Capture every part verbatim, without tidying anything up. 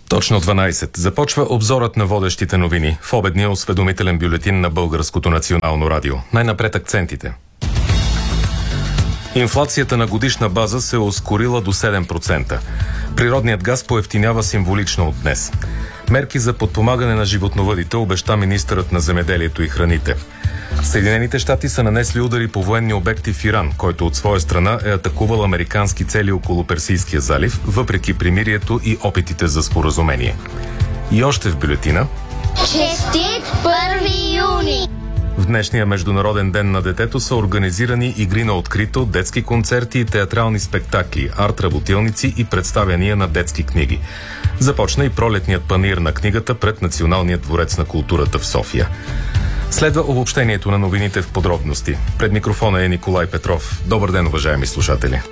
Точно дванайсет. Започва обзорът на водещите новини в обедния осведомителен бюлетин на Българското национално радио. Най-напред акцентите. Инфлацията на годишна база се ускорила до седем процента. Природният газ поевтинява символично от днес. Мерки за подпомагане на животновъдите обеща министърът на земеделието и храните. Съединените щати са нанесли удари по военни обекти в Иран, който от своя страна е атакувал американски цели около Персийския залив, въпреки примирието и опитите за споразумение. И още в бюлетина. Честит първи юни! В днешния Международен ден на детето са организирани игри на открито, детски концерти и театрални спектакли, арт-работилници и представяния на детски книги. Започна и пролетният панаир на книгата пред Националния дворец на културата в София. Следва обобщението на новините в подробности. Пред микрофона е Николай Петров. Добър ден, уважаеми слушатели!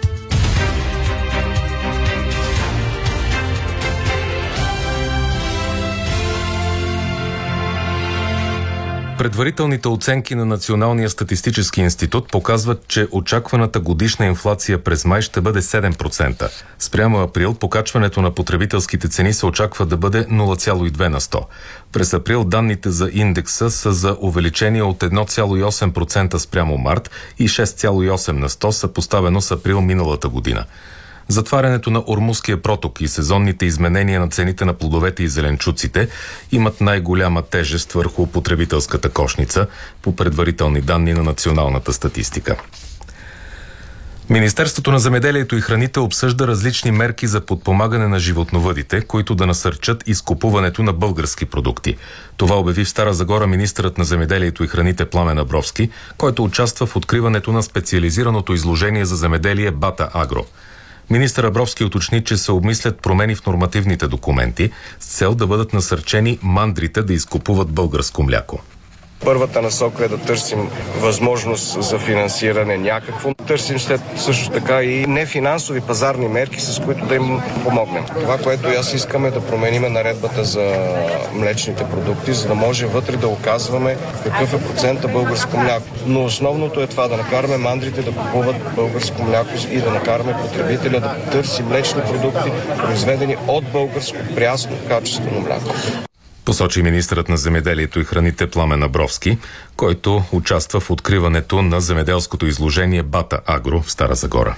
Предварителните оценки на Националния статистически институт показват, че очакваната годишна инфлация през май ще бъде седем процента. Спрямо април покачването на потребителските цени се очаква да бъде нула цяло и две на сто. През април данните за индекса са за увеличение от едно цяло и осем процента спрямо март и шест цяло и осем на сто съпоставено с април миналата година. Затварянето на Ормузския проток и сезонните изменения на цените на плодовете и зеленчуците имат най-голяма тежест върху потребителската кошница, по предварителни данни на националната статистика. Министерството на земеделието и храните обсъжда различни мерки за подпомагане на животновъдите, които да насърчат изкупуването на български продукти. Това обяви в Стара Загора министърът на земеделието и храните Пламен Абровски, който участва в откриването на специализираното изложение за земеделие Бата Агро. Министър Абровски уточни, че се обмислят промени в нормативните документи с цел да бъдат насърчени мандрите да изкупуват българско мляко. Първата насока е да търсим възможност за финансиране някакво. Търсим след също така и нефинансови пазарни мерки, с които да им помогнем. Това, което аз искам е да променим наредбата за млечните продукти, за да може вътре да оказваме какъв е процента българско мляко. Но основното е това, да накараме мандрите да купуват българско мляко и да накараме потребителя да търси млечни продукти, произведени от българско прясно качествено мляко. Посочи министърът на земеделието и храните Пламен Абровски, който участва в откриването на земеделското изложение Бата Агро в Стара Загора.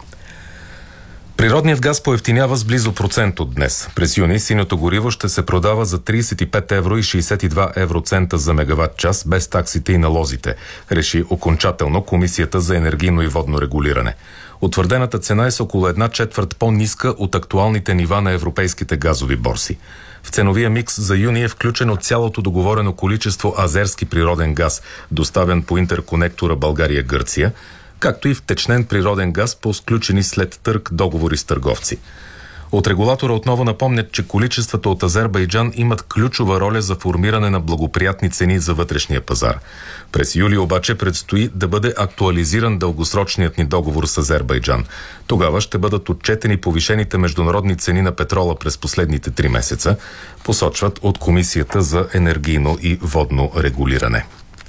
Природният газ поевтинява с близо процент от днес. През юни синьото гориво ще се продава за тридесет и пет евро и шейсет и два евроцента за мегаватт час без таксите и налозите, реши окончателно Комисията за енергийно и водно регулиране. Утвърдената цена е с около една четвърт по-ниска от актуалните нива на европейските газови борси. В ценовия микс за юни е включено цялото договорено количество азерски природен газ, доставен по интерконектора България-Гърция, както и втечнен природен газ по сключени след търг договори с търговци. От регулатора отново напомнят, че количествата от Азербайджан имат ключова роля за формиране на благоприятни цени за вътрешния пазар. През юли обаче предстои да бъде актуализиран дългосрочният ни договор с Азербайджан. Тогава ще бъдат отчетени повишените международни цени на петрола през последните три месеца, посочват от Комисията за енергийно и водно регулиране.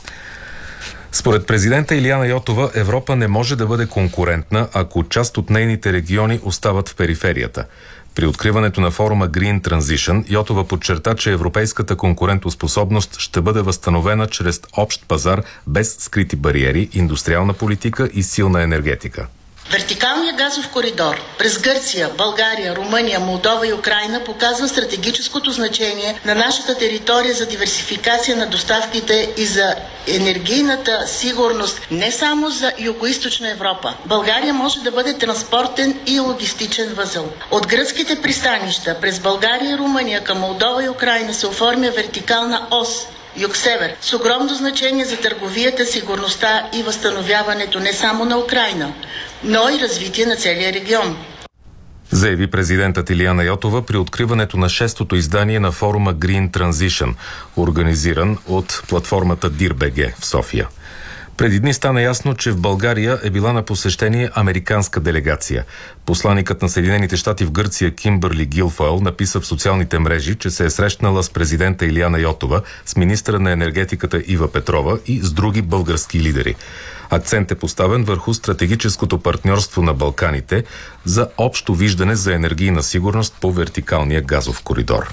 Според президента Илияна Йотова, Европа не може да бъде конкурентна, ако част от нейните региони остават в периферията. При откриването на форума Green Transition, Йотова подчерта, че европейската конкурентоспособност ще бъде възстановена чрез общ пазар без скрити бариери, индустриална политика и силна енергетика. Вертикалният газов коридор през Гърция, България, Румъния, Молдова и Украйна показва стратегическото значение на нашата територия за диверсификация на доставките и за енергийната сигурност не само за Югоизточна Европа. България може да бъде транспортен и логистичен възел. От гръцките пристанища през България и Румъния към Молдова и Украйна се оформя вертикална ос Юг-Север, с огромно значение за търговията, сигурността и възстановяването не само на Украйна, но и развитие на целия регион. Заяви президентът Илияна Йотова при откриването на шестото издание на форума Green Transition, организиран от платформата Дир точка би джи в София. Преди дни стана ясно, че в България е била на посещение американска делегация. Посланикът на Съединените щати в Гърция Кимбърли Гилфойл написа в социалните мрежи, че се е срещнала с президента Илияна Йотова, с министъра на енергетиката Ива Петрова и с други български лидери. Акцент е поставен върху стратегическото партньорство на Балканите за общо виждане за енергийна сигурност по вертикалния газов коридор.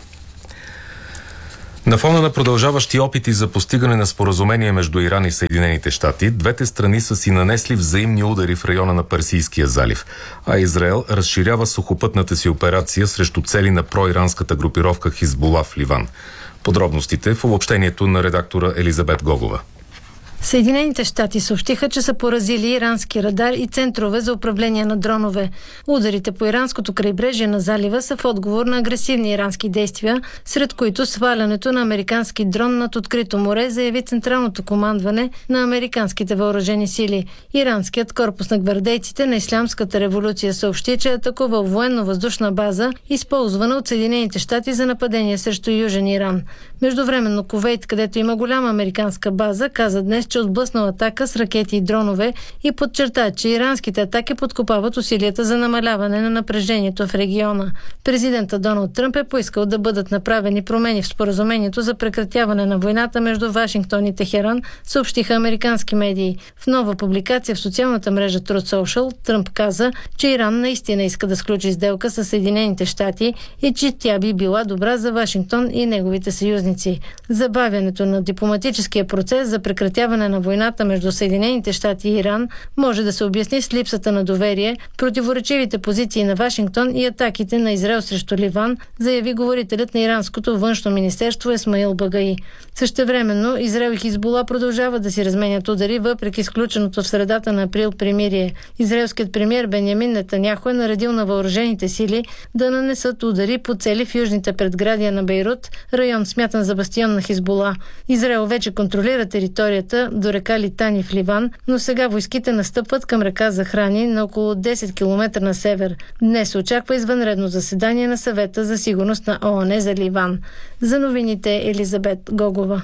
На фона на продължаващи опити за постигане на споразумение между Иран и Съединените щати, двете страни са си нанесли взаимни удари в района на Персийския залив, а Израел разширява сухопътната си операция срещу цели на проиранската групировка Хизбула в Ливан. Подробностите в обобщението на редактора Елизабет Гогова. Съединените щати съобщиха, че са поразили ирански радар и центрове за управление на дронове. Ударите по иранското крайбрежие на залива са в отговор на агресивни ирански действия, сред които свалянето на американски дрон над открито море, заяви Централното командване на американските въоръжени сили. Иранският корпус на гвардейците на Ислямската революция съобщи, че е атакувал военно-въздушна база, използвана от Съединените щати за нападение срещу Южен Иран. Междувременно Кувейт, където има голяма американска база, каза днес, че отблъснал атака с ракети и дронове и подчерта, че иранските атаки подкопават усилията за намаляване на напрежението в региона. Президентът Доналд Тръмп е поискал да бъдат направени промени в споразумението за прекратяване на войната между Вашингтон и Техеран, съобщиха американски медии. В нова публикация в социалната мрежа Truth Social Тръмп каза, че Иран наистина иска да сключи сделка с Съединените щати и че тя би била добра за Вашингтон и неговите съюзници. Забавянето на дипломатическия процес за прекратяване на войната между Съединените щати и Иран може да се обясни с липсата на доверие, противоречивите позиции на Вашингтон и атаките на Израел срещу Ливан, заяви говорителят на иранското външно министерство Исмаил Багаи. Същевременно Израел и Хизбула продължават да си разменят удари, въпреки изключеното в средата на април примирие. Израелският премиер Бенямин Нетаняху е наредил на въоръжените сили да нанесат удари по цели в южните предградия на Бейрут, район смятан за бастион на Хизбула. Израел вече контролира територията до река Литани в Ливан, но сега войските настъпват към река Захрани на около десет километра на север. Днес се очаква извънредно заседание на Съвета за сигурност на ООН за Ливан. За новините Елизабет Гогова.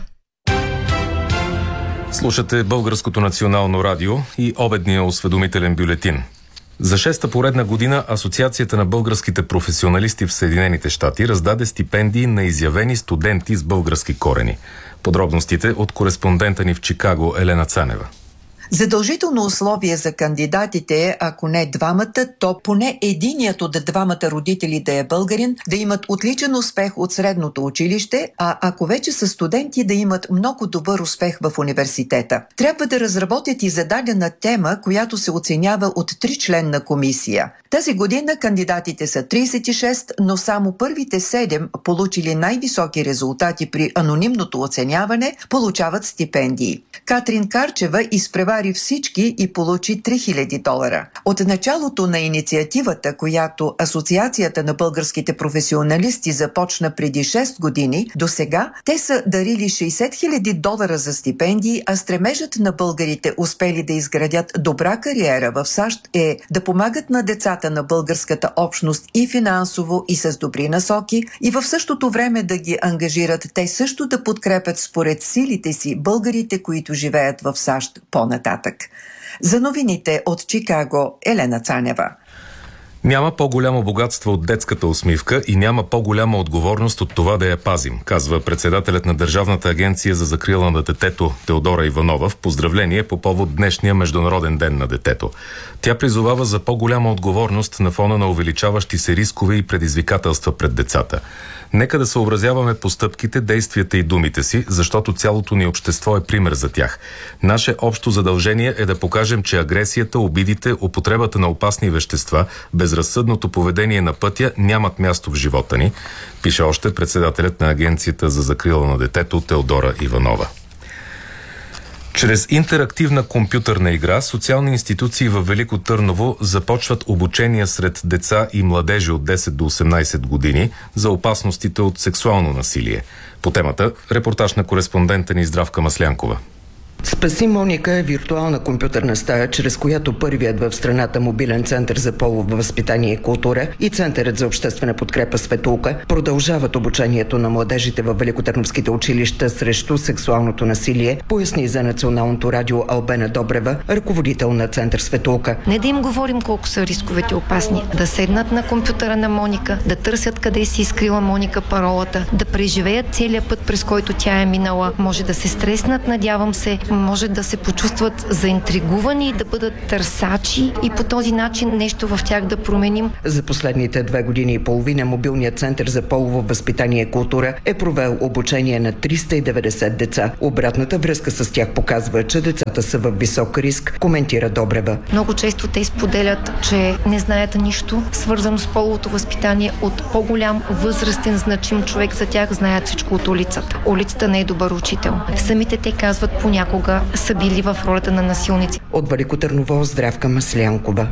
Слушате Българското национално радио и обедния осведомителен бюлетин. За шеста поредна година Асоциацията на българските професионалисти в Съединените щати раздаде стипендии на изявени студенти с български корени. Подробностите от кореспондента ни в Чикаго Елена Цанева. Задължително условие за кандидатите е, ако не двамата, то поне единият от двамата родители да е българин, да имат отличен успех от средното училище, а ако вече са студенти, да имат много добър успех в университета. Трябва да разработят и зададена тема, която се оценява от тричленна комисия. Тази година кандидатите са тридесет и шест, но само първите седем, получили най-високи резултати при анонимното оценяване, получават стипендии. Катрин Карчева изпревари всички и получи три хиляди долара. От началото на инициативата, която Асоциацията на българските професионалисти започна преди шест години, до сега те са дарили шейсет хиляди долара за стипендии, а стремежът на българите, успели да изградят добра кариера в САЩ, е да помагат на децата на българската общност и финансово, и с добри насоки, и в същото време да ги ангажират те също да подкрепят според силите си българите, които живеят в САЩ по-нататък. За новините от Чикаго, Елена Цанева. Няма по-голямо богатство от детската усмивка и няма по-голяма отговорност от това да я пазим, казва председателят на Държавната агенция за закрила на детето Теодора Иванова в поздравление по повод днешния Международен ден на детето. Тя призовава за по-голяма отговорност на фона на увеличаващи се рискове и предизвикателства пред децата. Нека да съобразяваме постъпките, действията и думите си, защото цялото ни общество е пример за тях. Наше общо задължение е да покажем, че агресията, обидите, употребата на опасни вещества, безразсъдното поведение на пътя нямат място в живота ни, пише още председателят на Агенцията за закрила на детето Теодора Иванова. Чрез интерактивна компютърна игра социални институции във Велико Търново започват обучения сред деца и младежи от десет до осемнайсет години за опасностите от сексуално насилие. По темата репортаж на кореспондента ни Здравка Маслянкова. Спаси Моника е виртуална компютърна стая, чрез която първият в страната мобилен център за полово възпитание и култура и Центърът за обществена подкрепа Светулка продължават обучението на младежите във великотърновските училища срещу сексуалното насилие, поясни за Националното радио Албена Добрева, ръководител на Център Светулка. Не да им говорим колко са рисковете опасни, да седнат на компютъра на Моника, да търсят къде си изкрила Моника паролата, да преживеят целият път, през който тя е минала. Може да се стреснат, надявам се, може да се почувстват заинтригувани и да бъдат търсачи и по този начин нещо в тях да променим. За последните две години и половина мобилният център за полово възпитание и култура е провел обучение на триста и деветдесет деца. Обратната връзка с тях показва, че децата са в висок риск, коментира Добрева. Много често те споделят, че не знаят нищо, свързано с половото възпитание. От по-голям възрастен значим човек за тях знаят всичко от улицата. Улицата не е добър учител. Самите те казват, понякога са били в ролята на насилници. От Велико Търново, Здравка Маслянкова.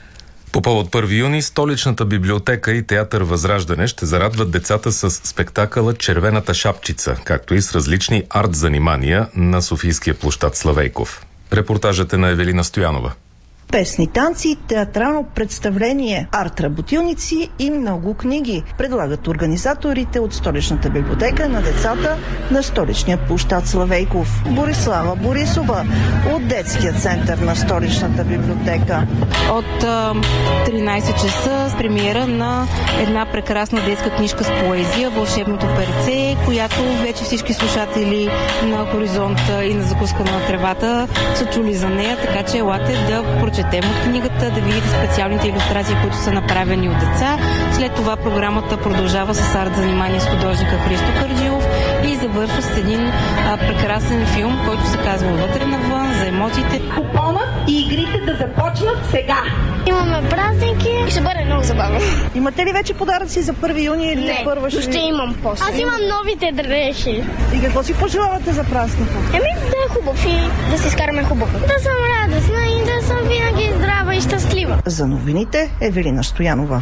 По повод първи юни, столичната библиотека и театър Възраждане ще зарадват децата с спектакъла Червената шапчица, както и с различни арт-занимания на Софийския площад Славейков. Репортажът е на Евелина Стоянова. Песни, танци, театрално представление, арт-работилници и много книги предлагат организаторите от Столичната библиотека на децата на столичния площад Славейков. Борислава Борисова от детския център на Столичната библиотека. От тринайсет часа с премиера на една прекрасна детска книжка с поезия "Вълшебното перце", която вече всички слушатели на Хоризонта и на Закуска на тревата са чули за нея, така че елате да прочетете от книгата, да видите специалните илюстрации, които са направени от деца. След това програмата продължава с арт занимание с художника Христо Кърджилов и завършва с един а, прекрасен филм, който се казва "Вътре навън", за емоциите. Купонът и игрите да започнат сега. Имаме празники и ще бъде много забавно. Имате ли вече подаръци за първи юни или не, първа ще, ще имам после. Аз имам новите дрехи. И какво си пожелавате за празника? Еми да е хубав и да си изкараме хубаво. Да съм радостна и да съм винаги здрава и щастлива. За новините Евелина Стоянова.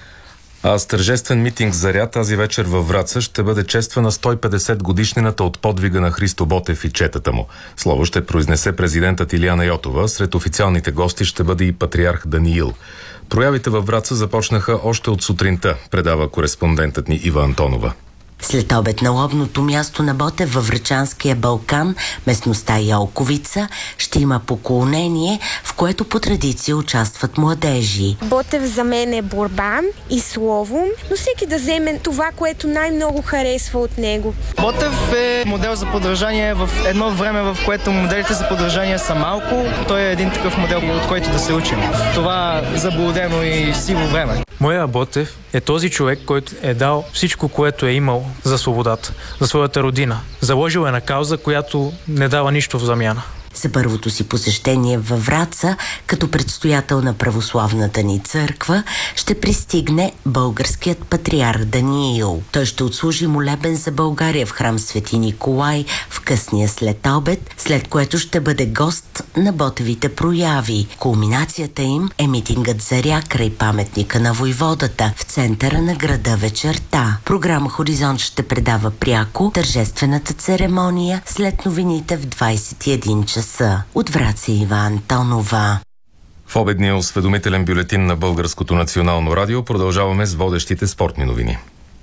А с тържествен митинг "Заря" тази вечер във Враца ще бъде чествана сто и петдесет годишнината от подвига на Христо Ботев и четата му. Слово ще произнесе президентът Илияна Йотова. Сред официалните гости ще бъде и патриарх Даниил. Проявите във Враца започнаха още от сутринта, предава кореспондентът ни Ива Антонова. След обед на лобното място на Ботев във Врачанския Балкан, местността Йолковица, ще има поклонение, в което по традиция участват младежи. Ботев за мен е борба и слово, но всеки да вземе това, което най-много харесва от него. Ботев е модел за подражание в едно време, в което моделите за подражание са малко. Той е един такъв модел, от който да се учим. Това заблудено и сиво време. Моя Ботев е този човек, който е дал всичко, което е имал за свободата, за своята родина. Заложил е на кауза, която не дава нищо в замяна. За първото си посещение във Враца, като предстоятел на православната ни църква, ще пристигне българският патриарх Даниил. Той ще отслужи молебен за България в храм Свети Николай в късния след обед, след което ще бъде гост на Ботевите прояви. Кулминацията им е митингът "Заря" край паметника на войводата в центъра на града вечерта. Програма "Хоризонт" ще предава пряко тържествената церемония след новините в двайсет и един часа. От Враца Ива Антонова. В обедния осведомителен бюлетин на Българското национално радио продължаваме с водещите спортни новини.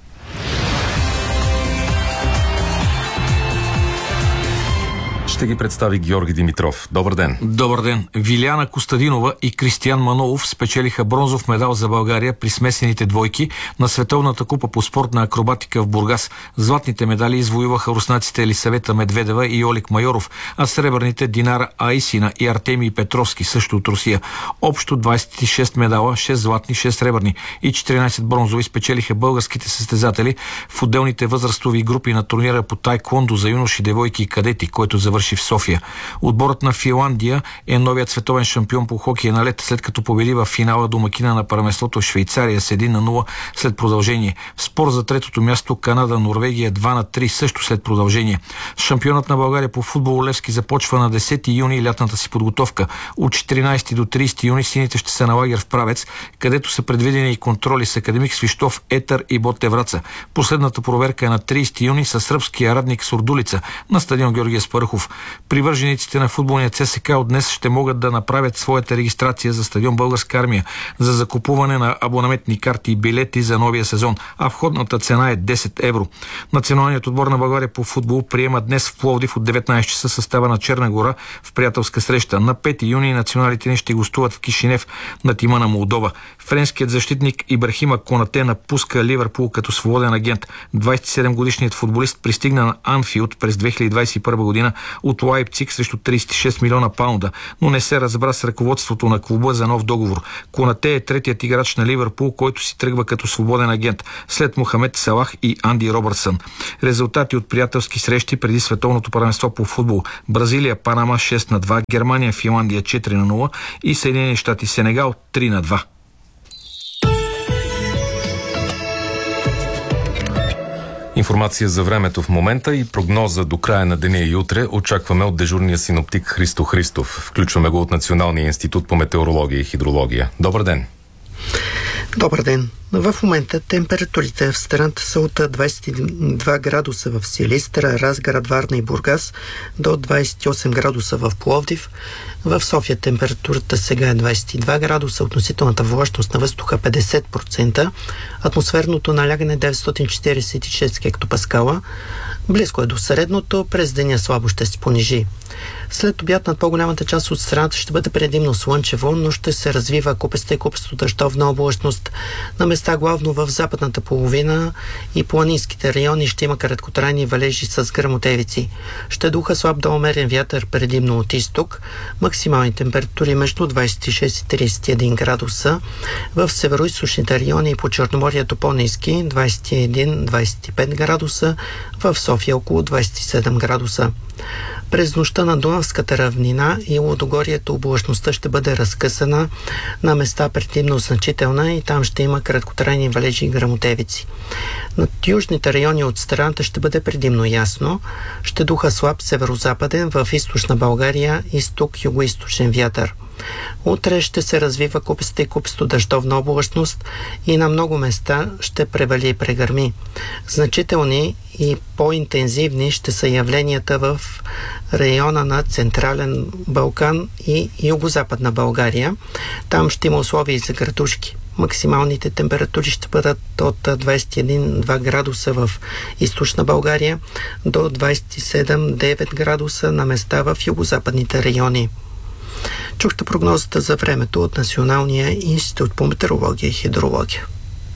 Ще ги представи Георги Димитров. Добър ден. Добър ден. Вилияна Костадинова и Кристиян Манолов спечелиха бронзов медал за България при смесените двойки на Световната купа по спортна акробатика в Бургас. Златните медали извоюваха руснаците Елисавета Медведева и Олег Майоров, а сребърните Динара Аисина и Артемий Петровски, също от Русия. Общо двайсет и шест медала, шест златни, шест сребърни и четиринайсет бронзови спечелиха българските състезатели в отделните възрастови групи на турнира по тайквондо за юноши, девойки и кадети, който завърши в София. Отборът на Финландия е новият световен шампион по хокей на лед, след като победи в финала домакина на първенството в Швейцария с един на нула след продължение. В спор за третото място Канада, Норвегия два на три също след продължение. Шампионът на България по футбол Левски започва на десети юни лятната си подготовка. От четиринайсети до трийсети юни сините ще са на лагер в Правец, където са предвидени и контроли с академик Свищов, Етър и Ботев Враца. Последната проверка е на трийсети юни със сръбския радник Сурдулица на стадион Георги Аспарухов. Привържениците на футболния ЦСКА от днес ще могат да направят своята регистрация за стадион Българска армия за закупуване на абонаментни карти и билети за новия сезон, а входната цена е десет евро. Националният отбор на България по футбол приема днес в Пловдив от деветнайсет часа състава на Черна гора в приятелска среща. На пети юни националите ни ще гостуват в Кишинев на тима на Молдова. Френският защитник Ибрахима Конате напуска Ливърпул като свободен агент. двайсет и седем годишният футболист пристигна на Анфилд през две хиляди двайсет и първа година от Лайпциг срещу трийсет и шест милиона паунда, но не се разбра с ръководството на клуба за нов договор. Конате е третият играч на Ливърпул, който си тръгва като свободен агент, след Мохамед Салах и Анди Робъртсън. Резултати от приятелски срещи преди световното първенство по футбол: Бразилия Панама шест на два, Германия Финландия четири на нула и Съединени щати Сенегал три на два. Информация за времето в момента и прогноза до края на деня и утре очакваме от дежурния синоптик Христо Христов. Включваме го от Националния институт по метеорология и хидрология. Добър ден! Добър ден! В момента температурите в страната са от двайсет и два градуса в Силистра, Разград, Варна и Бургас до двайсет и осем градуса в Пловдив. В София температурата сега е двайсет и два градуса, относителната влажност на въздуха петдесет процента, атмосферното налягане деветстотин четирийсет и шест хектопаскала. Близко е до средното, през деня слабо ще се понижи. След обяд над по-голямата част от страната ще бъде предимно слънчево, но ще се развива купеста и купесто дъждовна облачност. На места главно в западната половина и планинските райони ще има краткотрайни валежи с гръмотевици. Ще духа слаб до умерен вятър, предимно от изток. Максимални температури между двайсет и шест и трийсет и един градуса. В североизточните райони и по Черноморието по-ниски двайсет и един до двайсет и пет градуса, в София около двайсет и седем градуса. През нощта на Дунавската равнина и Лудогорието облачността ще бъде разкъсана, на места предимно значителна и там ще има краткотрайни валежи и гръмотевици. Над южните райони от страната ще бъде предимно ясно. Ще духа слаб северозападен, в източна България изток югоизточен вятър. Утре ще се развива купеста и купесто дъждовна облачност и на много места ще превали и прегърми. Значителни и по-интензивни ще са явленията в района на Централен Балкан и югозападна България. Там ще има условия и за градушки. Максималните температури ще бъдат от двайсет и един до два градуса в източна България до двайсет и седем до девет градуса на места в югозападните райони. Чухте прогнозата за времето от Националния институт по метеорология и хидрология.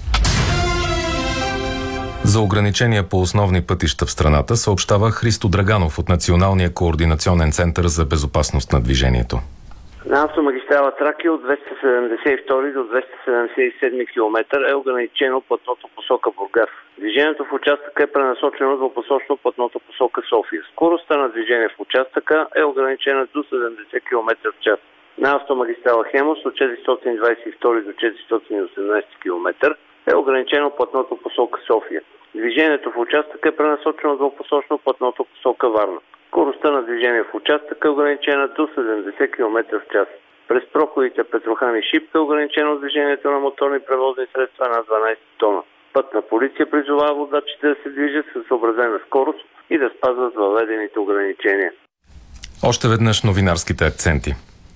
За ограничения по основни пътища в страната съобщава Христо Драганов от Националния координационен център за безопасност на движението. На автомагистрала Тракия от двеста седемдесет и втори до двеста седемдесет и седми километър е ограничено платното посока Бургас. Движението в участъка е пренасочено двупосочно платното посока София. Скоростта на движение в участъка е ограничена до седемдесет километра в час. На автомагистрала Хемус от четиристотин двайсет и втори до четиристотин и осемнадесети километър е ограничено платното посока София. Движението в участъка е пренасочено двупосочно платното посока Варна. Скоростта на движение в участъка е ограничена до седемдесет километра в час. През проходите Петрохан и Шипка е ограничено движението на моторни превозни средства на дванайсет тона. Пътна полиция призовава водачите да се движат със съобразена скорост и да спазват въведените ограничения. Още веднъж новинарските акценти.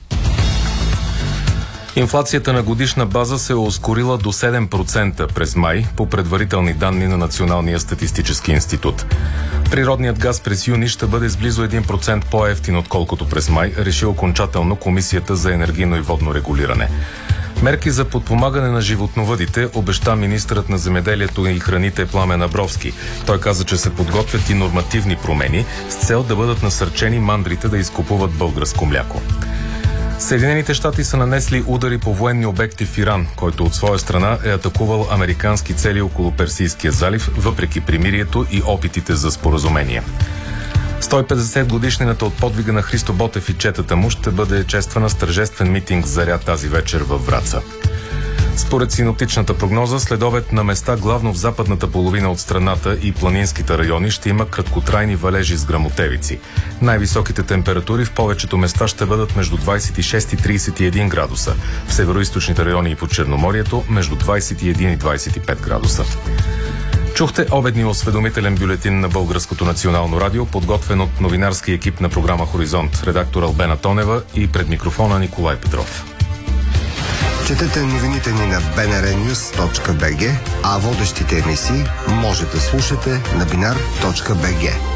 Инфлацията на годишна база се е ускорила до седем процента през май, по предварителни данни на Националния статистически институт. Природният газ през юни ще бъде с близо един процент по-евтин, отколкото през май, реши окончателно Комисията за енергийно и водно регулиране. Мерки за подпомагане на животновъдите обеща министърът на земеделието и храните Пламен Абровски. Той каза, че се подготвят и нормативни промени с цел да бъдат насърчени мандрите да изкупуват българско мляко. Съединените щати са нанесли удари по военни обекти в Иран, който от своя страна е атакувал американски цели около Персийския залив, въпреки примирието и опитите за споразумение. сто и петдесет годишнината от подвига на Христо Ботев и четата му ще бъде чествана с тържествен митинг в заря тази вечер във Враца. Според синоптичната прогноза, следобед на места главно в западната половина от страната и планинските райони ще има краткотрайни валежи с гръмотевици. Най-високите температури в повечето места ще бъдат между двайсет и шест и трийсет и един градуса. В североизточните райони и по Черноморието между двайсет и един и двайсет и пет градуса. Чухте обедния осведомителен бюлетин на Българското национално радио, подготвен от новинарски екип на програма Хоризонт, редактор Албена Тонева и пред микрофона Николай Петров. Четете новините ни на би ен ар нюз точка би джи, а водещите емисии може да слушате на бинар точка би джи.